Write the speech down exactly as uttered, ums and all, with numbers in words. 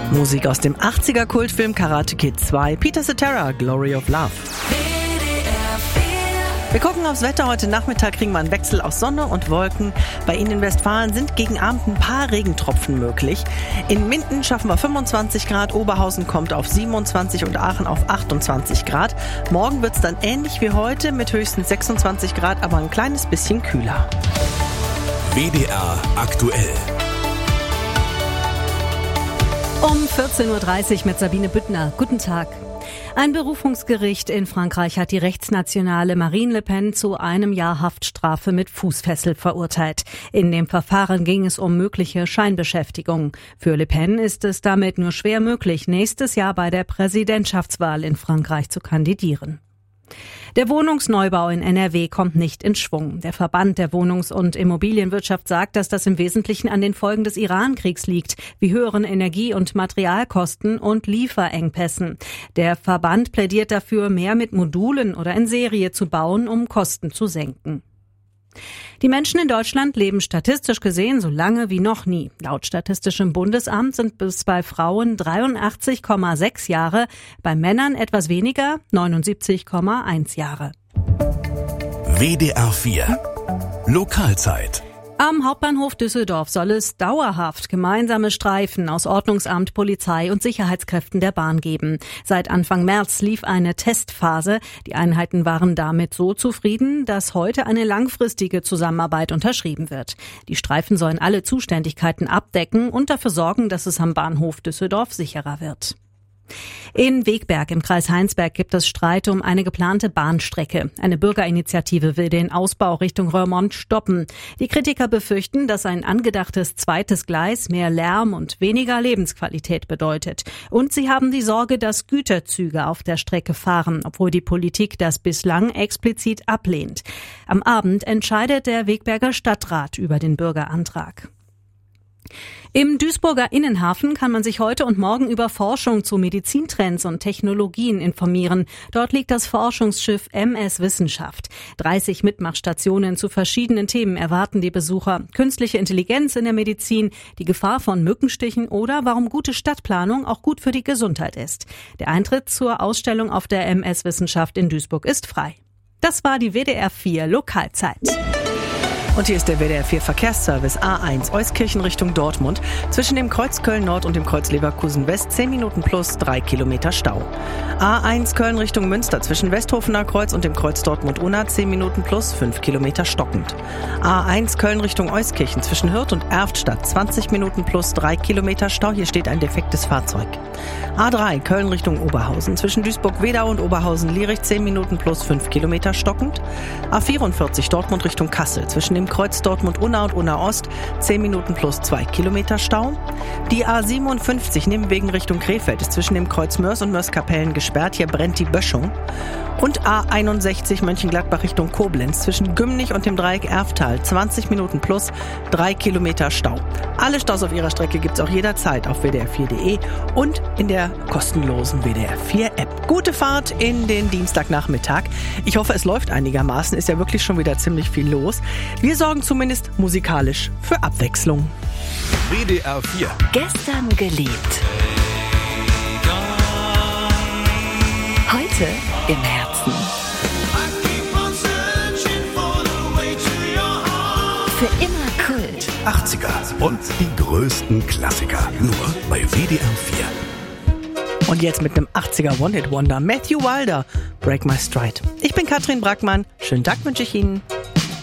Musik aus dem achtziger-Kultfilm Karate Kid zwei, Peter Cetera, Glory of Love. Wir gucken aufs Wetter. Heute Nachmittag kriegen wir einen Wechsel aus Sonne und Wolken. Bei Ihnen in Westfalen sind gegen Abend ein paar Regentropfen möglich. In Minden schaffen wir fünfundzwanzig Grad, Oberhausen kommt auf siebenundzwanzig und Aachen auf achtundzwanzig Grad. Morgen wird es dann ähnlich wie heute mit höchstens sechsundzwanzig Grad, aber ein kleines bisschen kühler. W D R aktuell. Um vierzehn Uhr dreißig mit Sabine Büttner. Guten Tag. Ein Berufungsgericht in Frankreich hat die rechtsnationale Marine Le Pen zu einem Jahr Haftstrafe mit Fußfessel verurteilt. In dem Verfahren ging es um mögliche Scheinbeschäftigung. Für Le Pen ist es damit nur schwer möglich, nächstes Jahr bei der Präsidentschaftswahl in Frankreich zu kandidieren. Der Wohnungsneubau in N R W kommt nicht in Schwung. Der Verband der Wohnungs- und Immobilienwirtschaft sagt, dass das im Wesentlichen an den Folgen des Iran-Kriegs liegt, wie höheren Energie- und Materialkosten und Lieferengpässen. Der Verband plädiert dafür, mehr mit Modulen oder in Serie zu bauen, um Kosten zu senken. Die Menschen in Deutschland leben statistisch gesehen so lange wie noch nie. Laut Statistischem Bundesamt sind es bei Frauen dreiundachtzig Komma sechs Jahre, bei Männern etwas weniger, neunundsiebzig Komma eins Jahre. W D R vier Lokalzeit. Am Hauptbahnhof Düsseldorf soll es dauerhaft gemeinsame Streifen aus Ordnungsamt, Polizei und Sicherheitskräften der Bahn geben. Seit Anfang März lief eine Testphase. Die Einheiten waren damit so zufrieden, dass heute eine langfristige Zusammenarbeit unterschrieben wird. Die Streifen sollen alle Zuständigkeiten abdecken und dafür sorgen, dass es am Bahnhof Düsseldorf sicherer wird. In Wegberg im Kreis Heinsberg gibt es Streit um eine geplante Bahnstrecke. Eine Bürgerinitiative will den Ausbau Richtung Roermond stoppen. Die Kritiker befürchten, dass ein angedachtes zweites Gleis mehr Lärm und weniger Lebensqualität bedeutet. Und sie haben die Sorge, dass Güterzüge auf der Strecke fahren, obwohl die Politik das bislang explizit ablehnt. Am Abend entscheidet der Wegberger Stadtrat über den Bürgerantrag. Im Duisburger Innenhafen kann man sich heute und morgen über Forschung zu Medizintrends und Technologien informieren. Dort liegt das Forschungsschiff M S Wissenschaft. dreißig Mitmachstationen zu verschiedenen Themen erwarten die Besucher. Künstliche Intelligenz in der Medizin, die Gefahr von Mückenstichen oder warum gute Stadtplanung auch gut für die Gesundheit ist. Der Eintritt zur Ausstellung auf der M S Wissenschaft in Duisburg ist frei. Das war die W D R vier Lokalzeit. Und hier ist der W D R vier Verkehrsservice A eins Euskirchen Richtung Dortmund. Zwischen dem Kreuz Köln Nord und dem Kreuz Leverkusen West zehn Minuten plus drei Kilometer Stau. A eins Köln Richtung Münster zwischen Westhofener Kreuz und dem Kreuz Dortmund-Unna zehn Minuten plus fünf Kilometer stockend. A eins Köln Richtung Euskirchen zwischen Hürth und Erftstadt zwanzig Minuten plus drei Kilometer Stau. Hier steht ein defektes Fahrzeug. A drei Köln Richtung Oberhausen zwischen Duisburg-Wedau und Oberhausen-Lierich zehn Minuten plus fünf Kilometer stockend. A vierundvierzig Dortmund Richtung Kassel zwischen dem Kreuz Dortmund-Unna und Unna-Ost zehn Minuten plus zwei Kilometer Stau. Die A siebenundfünfzig Nimwegen Richtung Krefeld ist zwischen dem Kreuz Mörs und Mörs-Kapellen gesperrt. Hier brennt die Böschung. Und A einundsechzig Mönchengladbach Richtung Koblenz zwischen Gümnich und dem Dreieck Erftal zwanzig Minuten plus drei Kilometer Stau. Alle Staus auf ihrer Strecke gibt's auch jederzeit auf w d r vier punkt d e und in der kostenlosen W D R vier App. Gute Fahrt in den Dienstagnachmittag. Ich hoffe, es läuft einigermaßen. Ist ja wirklich schon wieder ziemlich viel los. Wir sorgen zumindest musikalisch für Abwechslung. W D R vier. Gestern geliebt. Heute im Herzen. Für immer Kult. achtziger und die größten Klassiker. Nur bei W D R vier. Und jetzt mit einem achtziger One-Hit-Wonder, Matthew Wilder, Break My Stride. Ich bin Katrin Brackmann. Schönen Tag wünsche ich Ihnen.